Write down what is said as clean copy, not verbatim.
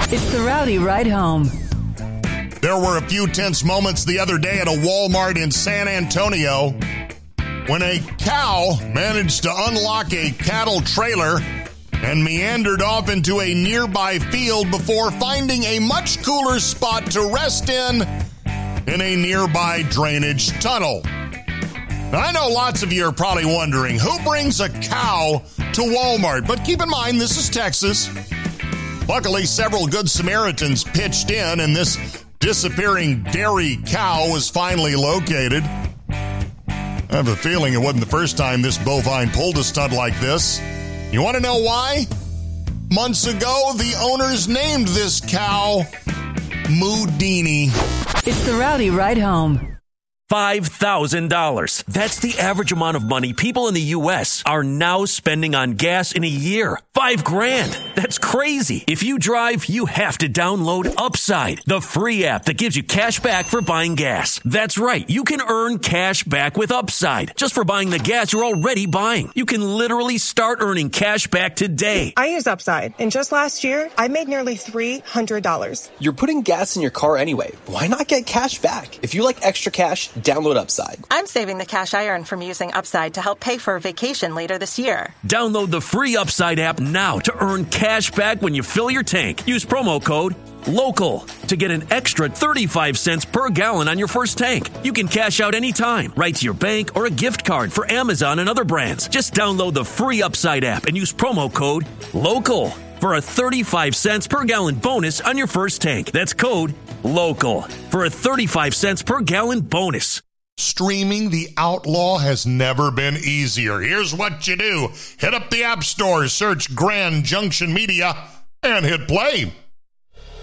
It's the Rowdy Ride Home. There were a few tense moments the other day at a Walmart in San Antonio when a cow managed to unlock a cattle trailer and meandered off into a nearby field before finding a much cooler spot to rest in a nearby drainage tunnel. Now, I know lots of you are probably wondering, who brings a cow to Walmart? But keep in mind, this is Texas. Luckily, several good Samaritans pitched in, and this disappearing dairy cow was finally located. I have a feeling it wasn't the first time this bovine pulled a stunt like this. You want to know why? Months ago, the owners named this cow Moodini. It's the Rowdy Ride Home. $5,000. That's the average amount of money people in the U.S. are now spending on gas in a year. $5,000. That's crazy. If you drive, you have to download Upside, the free app that gives you cash back for buying gas. That's right. You can earn cash back with Upside just for buying the gas you're already buying. You can literally start earning cash back today. I use Upside, and just last year, I made nearly $300. You're putting gas in your car anyway. Why not get cash back? If you like extra cash, download Upside. I'm saving the cash I earn from using Upside to help pay for a vacation later this year. Download the free Upside app now to earn cash back when you fill your tank. Use promo code LOCAL to get an extra 35 cents per gallon on your first tank. You can cash out anytime, right to your bank or a gift card for Amazon and other brands. Just download the free Upside app and use promo code LOCAL for a 35 cents per gallon bonus on your first tank. That's code LOCAL for a 35 cents per gallon bonus. Streaming The Outlaw has never been easier. Here's what you do. Hit up the App Store, search Grand Junction Media, and hit play.